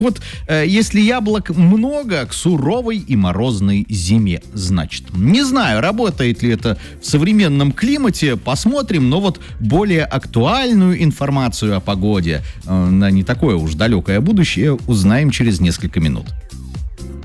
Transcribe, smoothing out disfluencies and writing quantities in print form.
Вот если яблок много к суровой и морозной зиме, значит. Не знаю, работает ли это в современном климате, посмотрим, но вот более актуальную информацию о погоде на не такое уж далекое будущее узнаем через несколько минут.